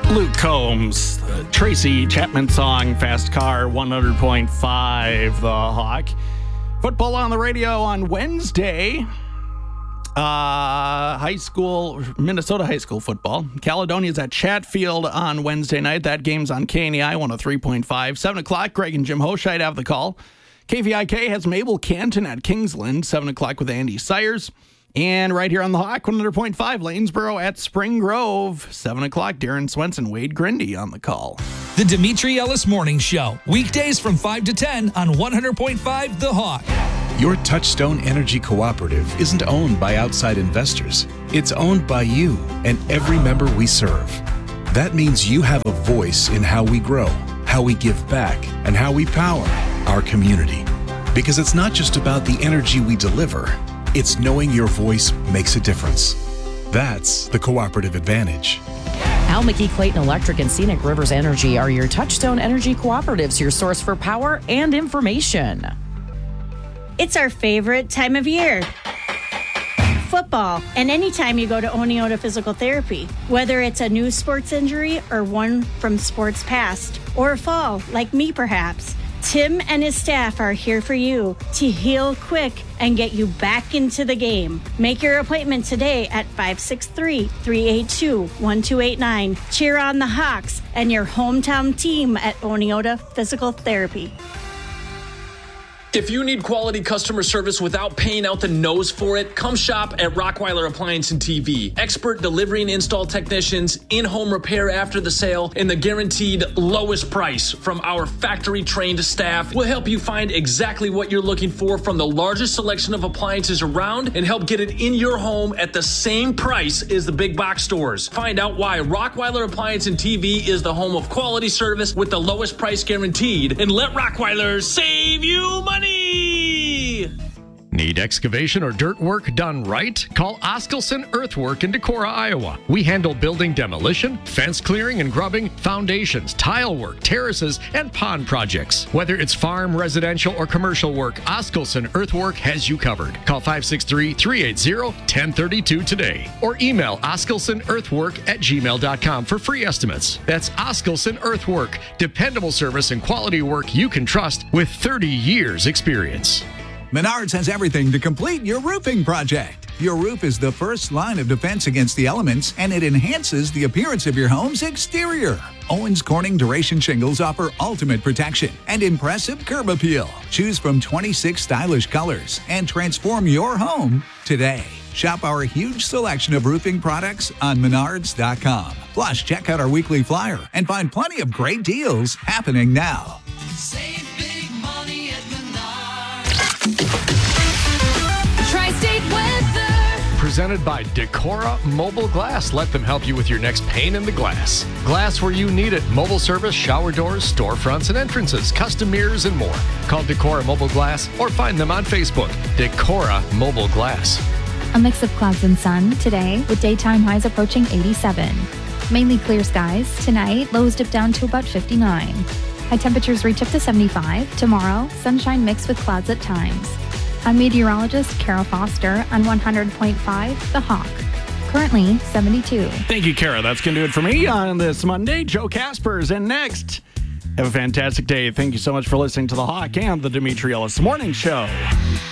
Luke Combs, the Tracy Chapman song, Fast Car, 100.5, The Hawk. Football on the radio on Wednesday. Minnesota high school football. Caledonia's at Chatfield on Wednesday night. That game's on KNEI 103.5. 7 o'clock, Greg and Jim Hoscheit have the call. KVIK has Mabel Canton at Kingsland, 7 o'clock with Andy Sayers. And right here on the Hawk, 100.5, Lanesboro at Spring Grove, 7 o'clock, Darren Swenson, Wade Grindy on the call. The Dimitri Ellis Morning Show, weekdays from 5 to 10 on 100.5 The Hawk. Your Touchstone Energy Cooperative isn't owned by outside investors. It's owned by you and every member we serve. That means you have a voice in how we grow, how we give back, and how we power our community. Because it's not just about the energy we deliver, it's knowing your voice makes a difference. That's the cooperative advantage. Al McKee Clayton Electric and Scenic Rivers Energy are your Touchstone Energy Cooperatives, your source for power and information. It's our favorite time of year. Football, and anytime you go to Oneota Physical Therapy, whether it's a new sports injury or one from sports past, or a fall, like me perhaps, Tim and his staff are here for you to heal quick and get you back into the game. Make your appointment today at 563-382-1289. Cheer on the Hawks and your hometown team at Oneota Physical Therapy. If you need quality customer service without paying out the nose for it, come shop at Rockweiler Appliance and TV. Expert delivery and install technicians, in-home repair after the sale, and the guaranteed lowest price from our factory-trained staff will help you find exactly what you're looking for from the largest selection of appliances around and help get it in your home at the same price as the big box stores. Find out why Rockweiler Appliance and TV is the home of quality service with the lowest price guaranteed, and let Rockweiler save you money. Need excavation or dirt work done right? Call Oskelson Earthwork in Decorah, Iowa. We handle building demolition, fence clearing and grubbing, foundations, tile work, terraces, and pond projects. Whether it's farm, residential, or commercial work, Oskelson Earthwork has you covered. Call 563-380-1032 today or email oskelsonearthwork@gmail.com for free estimates. That's Oskelson Earthwork, dependable service and quality work you can trust with 30 years experience. Menards has everything to complete your roofing project. Your roof is the first line of defense against the elements, and it enhances the appearance of your home's exterior. Owens Corning Duration Shingles offer ultimate protection and impressive curb appeal. Choose from 26 stylish colors and transform your home today. Shop our huge selection of roofing products on Menards.com. Plus, check out our weekly flyer and find plenty of great deals happening now. Save big money at Menards. Tri-State weather. Presented by Decorah Mobile Glass. Let them help you with your next pane in the glass. Glass where you need it. Mobile service, shower doors, storefronts, and entrances, custom mirrors, and more. Call Decorah Mobile Glass or find them on Facebook. Decorah Mobile Glass. A mix of clouds and sun today with daytime highs approaching 87. Mainly clear skies. Tonight, lows dip down to about 59. High temperatures reach up to 75. Tomorrow, sunshine mixed with clouds at times. I'm meteorologist Kara Foster on 100.5 The Hawk. Currently 72. Thank you, Kara. That's going to do it for me on this Monday. Joe Casper's in next. Have a fantastic day. Thank you so much for listening to The Hawk and the Dimitri Ellis Morning Show.